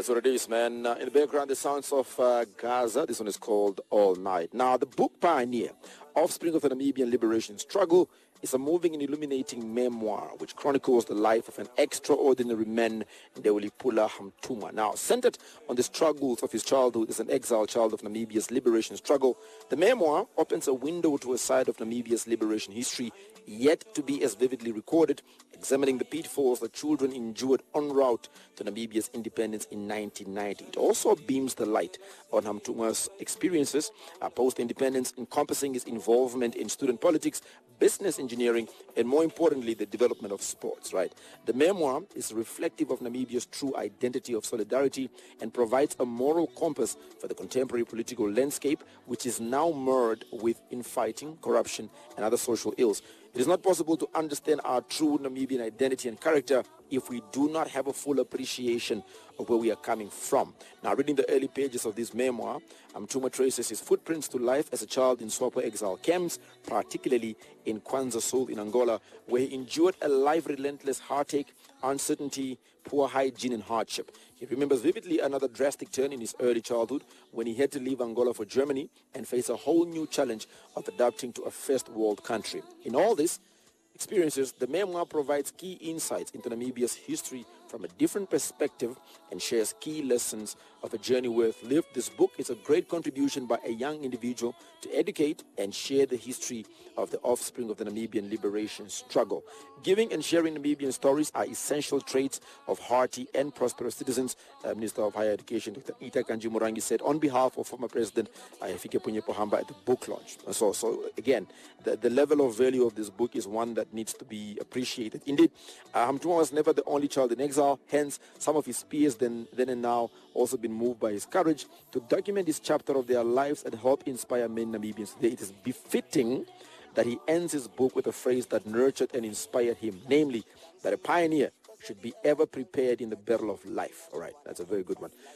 That's what it is, man. In the background, the sounds of Gaza. This one is called All Night. Now, the book Pioneer, Offspring of the Namibian Liberation Struggle, is a moving and illuminating memoir which chronicles the life of an extraordinary man, Ndewelipula Hamtuma. Now, centered on the struggles of his childhood as an exiled child of Namibia's liberation struggle, the memoir opens a window to a side of Namibia's liberation history yet to be as vividly recorded, examining the pitfalls that children endured en route to Namibia's independence in 1990. It also beams the light on Hamtuma's experiences post-independence, encompassing his involvement in student politics, business engineering, and more importantly, the development of sports, right? The memoir is reflective of Namibia's true identity of solidarity and provides a moral compass for the contemporary political landscape, which is now marred with infighting, corruption, and other social ills. It is not possible to understand our true Namibian identity and character if we do not have a full appreciation of where we are coming from. Now, reading the early pages of this memoir, Hamtuma traces his footprints to life as a child in SWAPO exile camps, particularly in Kwanza Sul in Angola, where he endured a life relentless heartache, uncertainty, poor hygiene, and hardship. He remembers vividly another drastic turn in his early childhood when he had to leave Angola for Germany and face a whole new challenge of adapting to a first world country. In all this experiences, the memoir provides key insights into Namibia's history from a different perspective and shares key lessons of a journey worth lived. This book is a great contribution by a young individual to educate and share the history of the offspring of the Namibian liberation struggle. Giving and sharing Namibian stories are essential traits of hearty and prosperous citizens. Minister of Higher Education, Dr. Ita Kanji-Morangi, said on behalf of former President Hifikepunye Pohamba at the book launch. So again, the level of value of this book is one that needs to be appreciated. Indeed, Hamtuma was never the only child in exile. Hence, some of his peers then and now also been moved by his courage to document this chapter of their lives and help inspire many Namibians today. It is befitting that he ends his book with a phrase that nurtured and inspired him, namely that a pioneer should be ever prepared in the battle of life. All right, that's a very good one.